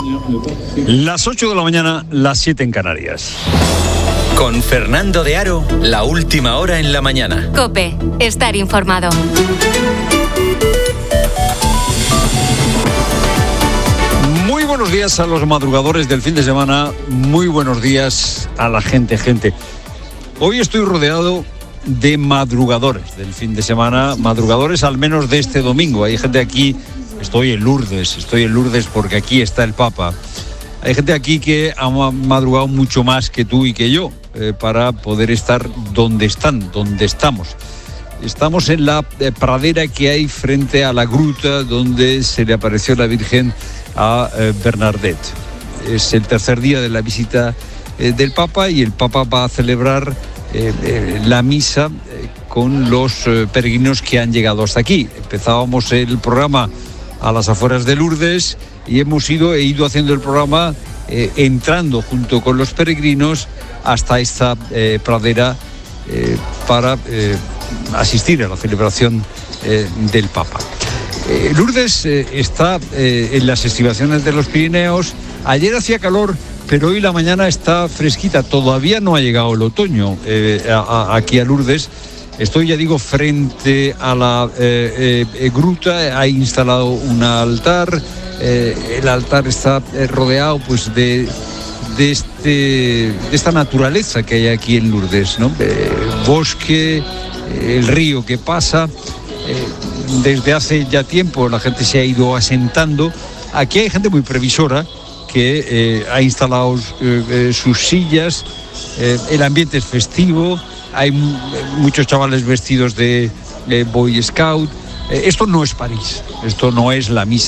Las 8 de la mañana, las 7 en Canarias. Con Fernando de Aro, la última hora en la mañana. COPE, estar informado. Muy buenos días a los madrugadores del fin de semana. Muy buenos días a la gente. Hoy estoy rodeado de madrugadores del fin de semana. Madrugadores al menos de este domingo. Hay gente aquí, estoy en Lourdes porque aquí está el Papa. Hay gente aquí que ha madrugado mucho más que tú y que yo para poder estar donde estamos. Estamos en la pradera que hay frente a la gruta donde se le apareció la Virgen a Bernadette. Es el tercer día de la visita del Papa y el Papa va a celebrar la misa con los peregrinos que han llegado hasta aquí. Empezábamos el programa a las afueras de Lourdes y he ido haciendo el programa entrando junto con los peregrinos hasta esta pradera para asistir a la celebración del Papa. Lourdes está en las estribaciones de los Pirineos. Ayer hacía calor, pero hoy la mañana está fresquita. Todavía no ha llegado el otoño aquí a Lourdes. Estoy, ya digo, frente a la gruta. Ha instalado un altar. El altar está rodeado pues de esta naturaleza que hay aquí en Lourdes, ¿no? Bosque, el río que pasa. Desde hace ya tiempo la gente se ha ido asentando. Aquí hay gente muy previsora que ha instalado sus sillas. El ambiente es festivo. Hay muchos chavales vestidos de Boy Scout. Esto no es París, esto no es la misa